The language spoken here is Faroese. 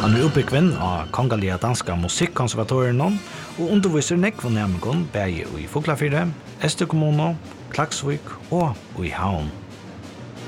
Han uppbyggven av Kongalia danska musikkonservatorien og underviser nekvån nærmengån bæge i Fuglafyrre, Østerkommuno, Klaksvik og i Havn.